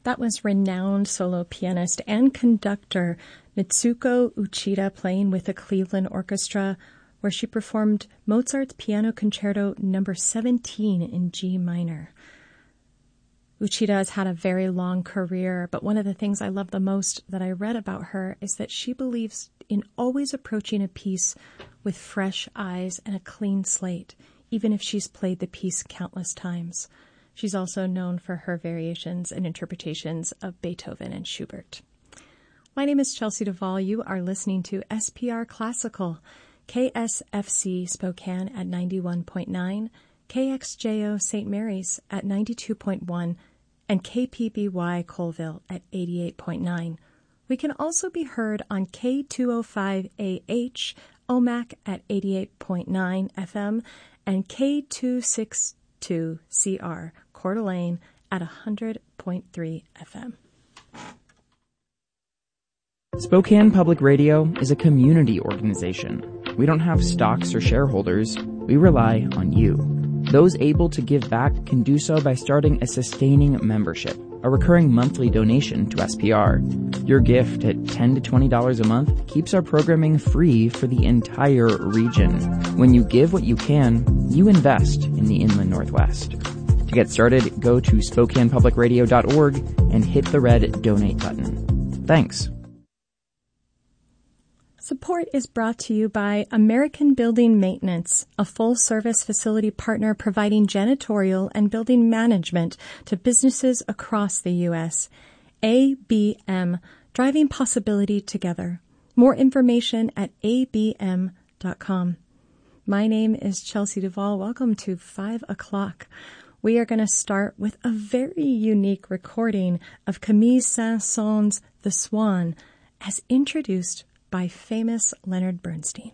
That was renowned solo pianist and conductor Mitsuko Uchida playing with the Cleveland Orchestra, where she performed Mozart's Piano Concerto No. 17 in G minor. Uchida has had a very long career, but one of the things I love the most that I read about her is that she believes in always approaching a piece with fresh eyes and a clean slate, even if she's played the piece countless times. She's also known for her variations and interpretations of Beethoven and Schubert. My name is Chelsea Duvall. You are listening to SPR Classical, KSFC Spokane at 91.9, KXJO St. Mary's at 92.1, and KPBY Colville at 88.9. We can also be heard on K205AH OMAC at 88.9 FM and K262CR Coeur d'Alene at 100.3 FM. Spokane Public Radio is a community organization. We don't have stocks or shareholders. We rely on you. Those able to give back can do so by starting a sustaining membership, a recurring monthly donation to SPR. Your gift at $10 to $20 a month keeps our programming free for the entire region. When you give what you can, you invest in the Inland Northwest. To get started, go to SpokanePublicRadio.org and hit the red donate button. Thanks. Support is brought to you by American Building Maintenance, a full-service facility partner providing janitorial and building management to businesses across the U.S. ABM, driving possibility together. More information at abm.com. My name is Chelsea Duvall. Welcome to 5 o'clock. We are going to start with a very unique recording of Camille Saint-Saëns' The Swan, as introduced by famous Leonard Bernstein.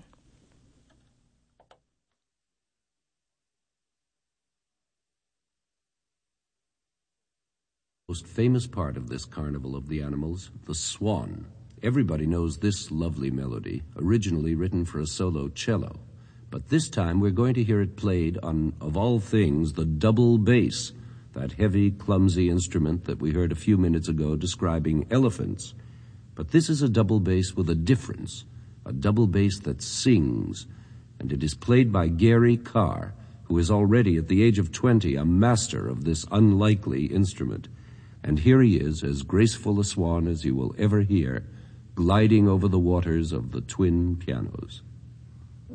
Most famous part of this carnival of the animals, the swan. Everybody knows this lovely melody, originally written for a solo cello. But this time we're going to hear it played on, of all things, the double bass, that heavy, clumsy instrument that we heard a few minutes ago describing elephants. But this is a double bass with a difference, a double bass that sings, and it is played by Gary Carr, who is already at the age of 20 a master of this unlikely instrument. And here he is, as graceful a swan as you will ever hear, gliding over the waters of the twin pianos.